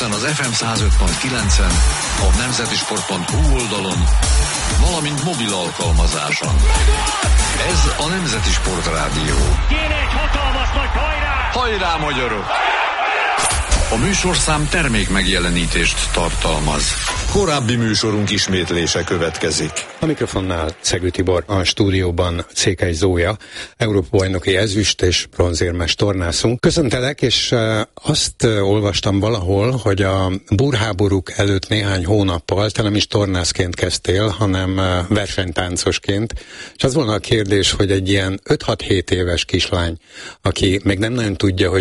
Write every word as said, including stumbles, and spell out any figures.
Budapesten az ef em száz öt pont kilencen, a nemzetisport pont hu oldalon, valamint mobil alkalmazáson. Ez a Nemzeti Sport Rádió. Kéne egy hatalmas nagy hajrá! Hajrá, magyarok! A műsorszám termék megjelenítést tartalmaz. Korábbi műsorunk ismétlése következik. A mikrofonnál Szegő Tibor, a stúdióban Székely Zója, Európa-bajnoki ezüst és bronzérmes tornászunk. Köszöntelek, és azt olvastam valahol, hogy a burháborúk előtt néhány hónappal te nem is tornászként kezdtél, hanem versenytáncosként. És az volna a kérdés, hogy egy ilyen öt-hat-hét éves kislány, aki még nem nagyon tudja, hogy